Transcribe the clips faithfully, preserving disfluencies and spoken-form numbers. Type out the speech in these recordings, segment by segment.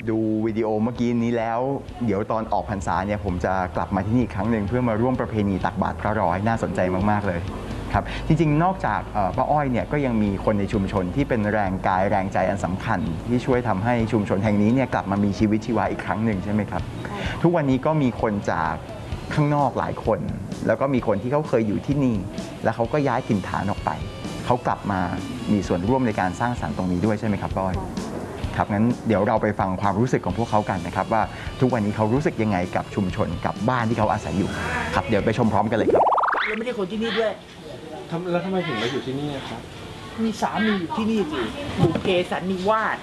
ดูวิดีโอเมื่อกี้นี้แล้วเดี๋ยวตอนออกพรรษาเนี่ยผมจะกลับมาที่นี่อีกครั้งหนึ่งเพื่อมาร่วมประเพณีตักบาตรพระร้อยน่าสนใจมากๆเลยครับจริงๆนอกจากป้าอ้อยเนี่ยก็ยังมีคนในชุมชนที่เป็นแรงกายแรงใจอันสำคัญที่ช่วยทำให้ชุมชนแห่งนี้เนี่ยกลับมามีชีวิตชีวาอีกครั้งหนึ่งใช่ไหมครับทุกวันนี้ก็มีคนจากข้างนอกหลายคนแล้วก็มีคนที่เขาเคยอยู่ที่นี่แล้วเขาก็ย้ายถิ่นฐานออกไปเขากลับมามีส่วนร่วมในการสร้างสรรค์ตรงนี้ด้วยใช่ไหมครับป้าอ้อยครับงั้นเดี๋ยวเราไปฟังความรู้สึกของพวกเขากันนะครับว่าทุกวันนี้เขารู้สึกยังไงกับชุมชนกับบ้านที่เขาอาศัยอยู่ครับเดี๋ยวไปชมพร้อมกันเลยครับเราไม่ใช่คนที่นี่ด้วยแล้วทำไมถึงมาอยู่ที่นี่ครับมีสามีอยู่ที่นี่สิบุกเกสันนิวาส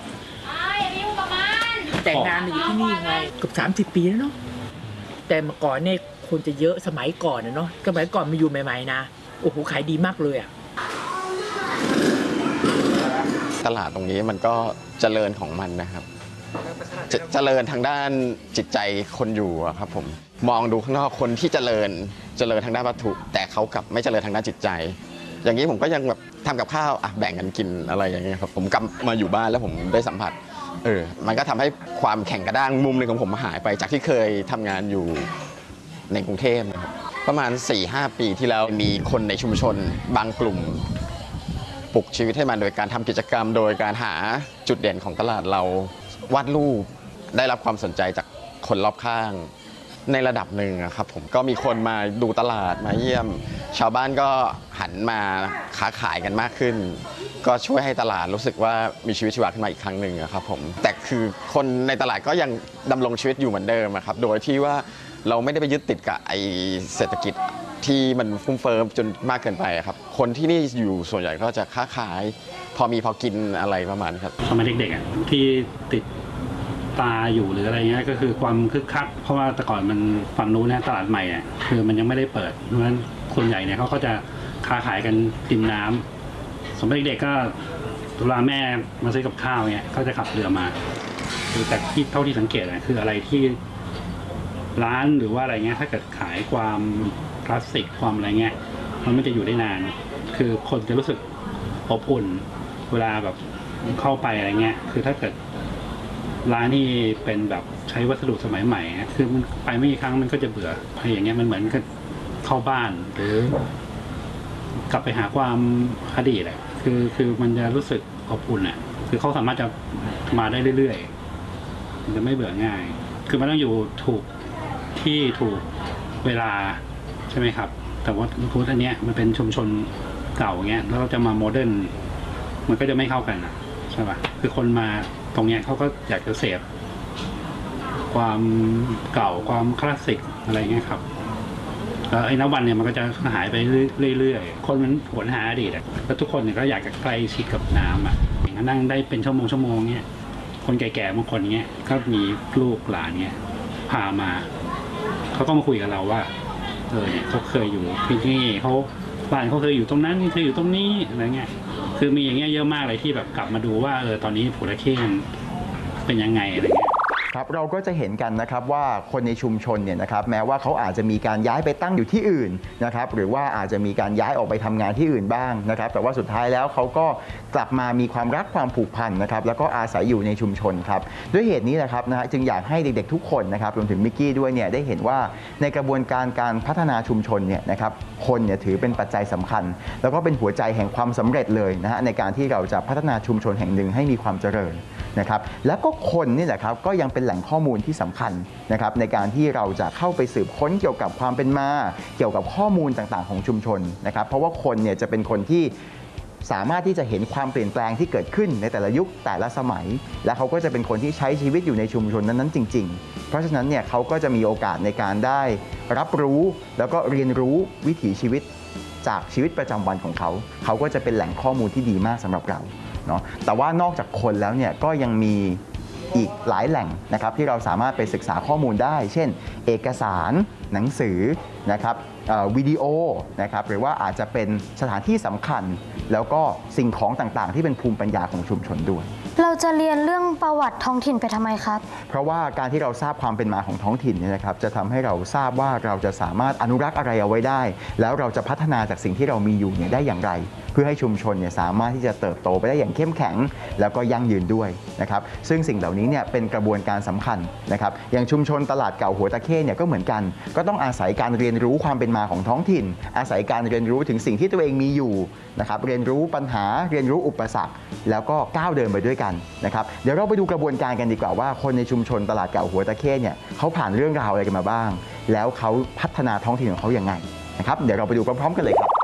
แต่งงานอยู่ที่นี่ไงเกือบสามสิบปีแล้วเนาะแต่เมื่อก่อนเนี่ยคนจะเยอะสมัยก่อนนะเนาะสมัยก่อนมาอยู่ใหม่ๆนะโอ้โหขายดีมากเลยอ่ะตลาดตรงนี้มันก็เจริญของมันนะครับเจริญทางด้านจิตใจคนอยู่ครับผมมองดูข้างนอกคนที่เจริญเจริญทางด้านวัตถุแต่เขากลับไม่เจริญทางด้านจิตใจอย่างนี้ผมก็ยังแบบทำกับข้าวอ่ะแบ่งกันกินอะไรอย่างเงี้ยครับผมกลับมาอยู่บ้านแล้วผมได้สัมผัสเออมันก็ทำให้ความแข็งกระด้างมุมหนึ่งของผมหายไปจากที่เคยทำงานอยู่ในกรุงเทพนะครับประมาณ สี่ห้า ปีที่แล้วมีคนในชุมชนบางกลุ่มปลุกชีวิตให้มันโดยการทำกิจกรรมโดยการหาจุดเด่นของตลาดเราวาดรูปได้รับความสนใจจากคนรอบข้างในระดับหนึ่งครับผมก็มีคนมาดูตลาดมาเยี่ยมชาวบ้านก็หันมาค้าขายกันมากขึ้นก็ช่วยให้ตลาดรู้สึกว่ามีชีวิตชีวาขึ้นมาอีกครั้งหนึ่งครับผมแต่คือคนในตลาดก็ยังดำรงชีวิตอยู่เหมือนเดิมครับโดยที่ว่าเราไม่ได้ไปยึดติดกับไอเศรษฐกิจที่มันฟุ้งเฟ้อจนมากเกินไปครับคนที่นี่อยู่ส่วนใหญ่ก็จะค้าขายพอมีพอกินอะไรประมาณครับสมัยเด็กๆอ่ะที่ติดตาอยู่หรืออะไรเงี้ยก็คือความคึกคักเพราะว่าแต่ก่อนมันฝั่งนู้นเนี่ยตลาดใหม่อ่ะคือมันยังไม่ได้เปิดเพราะฉะนั้นคนใหญ่เนี่ยเขาก็จะค้าขายกันริมน้ำสมัยเด็กๆก็เวลาแม่มาซื้อกับข้าวเนี่ยเขาจะขับเรือมาคือแต่ที่เท่าที่สังเกตนะคืออะไรที่ร้านหรือว่าอะไรเงี้ยถ้าเกิดขายความคลาสสิกความอะไรเงี้ยมันไม่จะอยู่ได้นานคือคนจะรู้สึกอบอุ่นเวลาแบบเข้าไปอะไรเงี้ยคือถ้าเกิดร้านที่เป็นแบบใช้วัสดุสมัยใหม่คือมันไปไม่กี่ครั้งมันก็จะเบื่ออะไรอย่างเงี้ยมันเหมือนกับเข้าบ้านหรือกลับไปหาความอดีตแหละคือคือมันจะรู้สึกอบอุ่นอ่ะคือเขาสามารถจะมาได้เรื่อยๆมันจะไม่เบื่อง่ายคือมันต้องอยู่ถูกที่ถูกเวลาใช่ไหมครับแต่ว่าทุกอันเนี้ยมันเป็นชุมชนเก่าเงี้ยแล้วเราจะมาโมเดิร์นมันก็จะไม่เข้ากันนะใช่ป่ะคือคนมาตรงเนี้ยเขาก็อยากจะเสพความเก่าความคลาสสิกอะไรเงี้ยครับแล้วไอ้นวันเนี่ยมันก็จะหายไปเรื่อยๆคนมันหวนหาอดีตอ่ะแล้วทุกคนเนี่ยก็อยากจะใกล้ชิดกับน้ำอ่ะนั่งได้เป็นชั่วโมงชั่วโมงเนี้ยคนแก่ๆบางคนเงี้ยก็มีลูกหลานเงี้ยพามาเขาก็มาคุยกับเราว่าเออเนี่ยเขาเคยอยู่ที่นี่เขาบ้านเขาเคยอยู่ตรงนั้นเคยอยู่ตรงนี้อะไรเงี้ยคือมีอย่างเงี้ยเยอะมากเลยที่แบบกลับมาดูว่าเออตอนนี้ผูตะเข้เป็นยังไงอะไรเงี้ยครับเราก็จะเห็นกันนะครับว่าคนในชุมชนเนี่ยนะครับแม้ว่าเขาอาจจะมีการย้ายไปตั้งอยู่ที่อื่นนะครับหรือว่าอาจจะมีการย้ายออกไปทำงานที่อื่นบ้างนะครับแต่ว่าสุดท้ายแล้วเขาก็กลับมามีความรักความผูกพันนะครับแล้วก็อาศัยอยู่ในชุมชนครับด้วยเหตุนี้นะครับนะฮะจึงอยากให้เด็กๆทุกคนนะครับรวมถึงมิกกี้ด้วยเนี่ยได้เห็นว่าในกระบวนการการพัฒนาชุมชนเนี่ยนะครับคนเนี่ยถือเป็นปัจจัยสำคัญแล้วก็เป็นหัวใจแห่งความสำเร็จเลยนะฮะในการที่เราจะพัฒนาชุมชนแห่งหนึ่งให้มีความเจริญนะครับแล้วก็คนนี่แหละครับก็ยังเป็นแหล่งข้อมูลที่สำคัญนะครับในการที่เราจะเข้าไปสืบค้นเกี่ยวกับความเป็นมาเกี่ยวกับข้อมูลต่างๆของชุมชนนะครับเพราะว่าคนเนี่ยจะเป็นคนที่สามารถที่จะเห็นความเปลี่ยนแปลงที่เกิดขึ้นในแต่ละยุคแต่ละสมัยและเขาก็จะเป็นคนที่ใช้ชีวิตอยู่ในชุมชนนั้นๆจริงๆเพราะฉะนั้นเนี่ยเขาก็จะมีโอกาสในการได้รับรู้แล้วก็เรียนรู้วิถีชีวิตจากชีวิตประจำวันของเขาเขาก็จะเป็นแหล่งข้อมูลที่ดีมากสำหรับเราเนาะแต่ว่านอกจากคนแล้วเนี่ยก็ยังมีอีกหลายแหล่งนะครับที่เราสามารถไปศึกษาข้อมูลได้เช่นเอกสารหนังสือนะครับวิดีโอนะครับหรือว่าอาจจะเป็นสถานที่สำคัญแล้วก็สิ่งของต่างๆที่เป็นภูมิปัญญาของชุมชนด้วยเราจะเรียนเรื่องประวัติท้องถิ่นไปทำไมครับเพราะว่าการที่เราทราบความเป็นมาของท้องถิ่นเนี่ยนะครับจะทำให้เราทราบว่าเราจะสามารถอนุรักษ์อะไรเอาไว้ได้แล้วเราจะพัฒนาจากสิ่งที่เรามีอยู่เนี่ยได้อย่างไรเพื่อให้ชุมชนเนี่ยสามารถที่จะเติบโตไปได้อย่างเข้มแข็งแล้วก็ยั่งยืนด้วยนะครับซึ่งสิ่งเหล่านี้เนี่ยเป็นกระบวนการสำคัญนะครับอย่างชุมชนตลาดเก่าหัวตะเข้เนี่ยก็เหมือนกันก็ต้องอาศัยการเรียนรู้ความเป็นมาของท้องถิ่นอาศัยการเรียนรู้ถึงสิ่งที่ตัวเองมีอยู่นะครับเรียนรู้ปัญหาเรียนรู้อุปสรรคแล้วก็ก้าวเดินไปด้วยกันนะครับเดี๋ยวเราไปดูกระบวนการกันดีกว่าว่าคนในชุมชนตลาดเก่าหัวตะเข้เนี่ยเขาผ่านเรื่องราวอะไรกันมาบ้างแล้วเขาพัฒนาท้องถิ่นของเขาอย่างไงนะครับเดี๋ยวเราไปดูพร้อมๆกันเลยครับ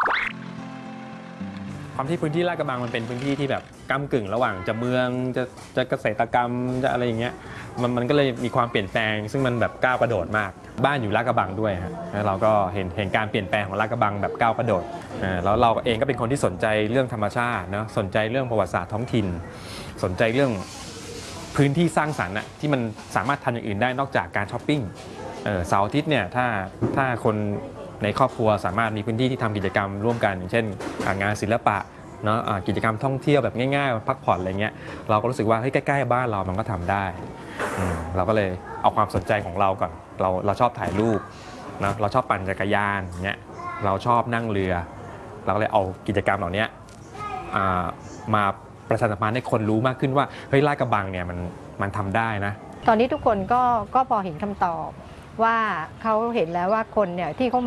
ความที่พื้นที่ลาดกระบังมันเป็นพื้นที่ที่แบบก้ำกึ่งระหว่างจะเมืองจะจะเกษตรกรรมจะอะไรอย่างเงี้ยมันมันก็เลยมีความเปลี่ยนแปลงซึ่งมันแบบก้าวกระโดดมากบ้านอยู่ลาดกระบังด้วยฮะแล้วเราก็เห็นเห็นการเปลี่ยนแปลงของลาดกระบังแบบก้าวกระโดดอ่าแล้วเราเองก็เป็นคนที่สนใจเรื่องธรรมชาติเนาะสนใจเรื่องประวัติศาสตร์ท้องถิ่นสนใจเรื่องพื้นที่สร้างสรรค์อะที่มันสามารถทำอย่างอื่นได้นอกจากการช้อปปิ้งเออเสาร์อาทิตย์เนี่ยถ้าถ้าคนในครอบครัวสามารถมีพื้นที่ที่ทำกิจกรรมร่วมกันอย่างเช่นงานศิลปะเนาะกิจกรรมท่องเที่ยวแบบง่ายๆพักผ่อนอะไรเงี้ยเราก็รู้สึกว่าเฮ้ยใกล้ๆบ้านเรามันก็ทำได้เราก็เลยเอาความสนใจของเราก่อนเราเราชอบถ่ายรูปนะเราชอบปั่นจักรยานเงี้ยเราชอบนั่งเรือเราก็เลยเอากิจกรรมเหล่านี้มาประชาสัมพันธ์ให้คนรู้มากขึ้นว่าเฮ้ยลาดกระบังเนี่ยมันมันทำได้นะตอนนี้ทุกคนก็ก็พอเห็นคำตอบว่าเขาเห็นแล้วว่าคนเนี่ยที่เขา